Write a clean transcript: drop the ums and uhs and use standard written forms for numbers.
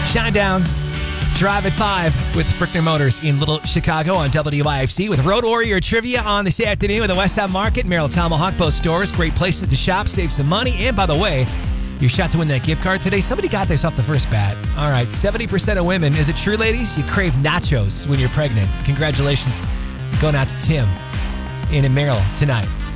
Shinedown, Drive at 5 with Brickner Motors in Little Chicago on WYFC with Road Warrior Trivia on this afternoon with the Westside Market, Merrill Tomahawk, both stores. Great places to shop, save some money. And by the way, your shot to win that gift card today. Somebody got this off the first bat. All right, 70% of women. Is it true, ladies? You crave nachos when you're pregnant. Congratulations. Going out to Tim in Merrill tonight.